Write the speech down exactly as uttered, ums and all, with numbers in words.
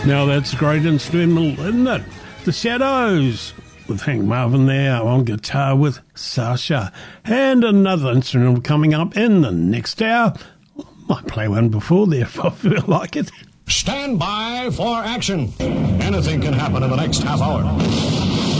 Now that's a great instrumental, isn't it? The Shadows with Hank Marvin there on guitar with Sasha. And another instrumental coming up in the next hour. Might play one before there if I feel like it. Stand by for action. Anything can happen in the next half hour.